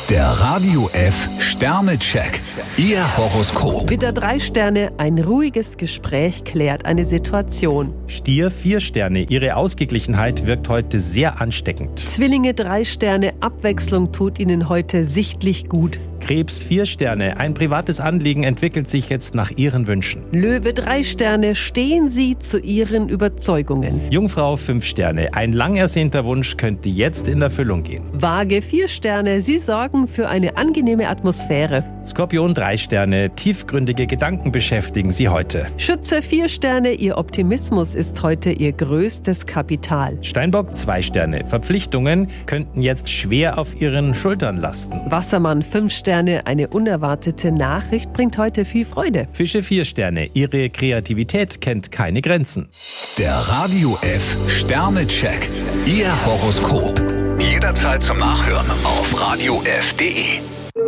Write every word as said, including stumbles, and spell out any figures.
Der Radio F Sternecheck. Ihr Horoskop. Widder drei Sterne, ein ruhiges Gespräch klärt eine Situation. Stier vier Sterne, Ihre Ausgeglichenheit wirkt heute sehr ansteckend. Zwillinge drei Sterne, Abwechslung tut Ihnen heute sichtlich gut. Krebs vier Sterne, ein privates Anliegen entwickelt sich jetzt nach Ihren Wünschen. Löwe drei Sterne, stehen Sie zu Ihren Überzeugungen. Jungfrau fünf Sterne, ein lang ersehnter Wunsch könnte jetzt in Erfüllung gehen. Waage vier Sterne, Sie sorgen für eine angenehme Atmosphäre. Skorpion drei Sterne, tiefgründige Gedanken beschäftigen Sie heute. Schütze vier Sterne, Ihr Optimismus ist heute Ihr größtes Kapital. Steinbock zwei Sterne, Verpflichtungen könnten jetzt schwer auf Ihren Schultern lasten. Wassermann fünf Sterne, eine unerwartete Nachricht bringt heute viel Freude. Fische vier Sterne, Ihre Kreativität kennt keine Grenzen. Der Radio F Sternecheck. Ihr Horoskop. Jederzeit zum Nachhören auf radio f punkt de.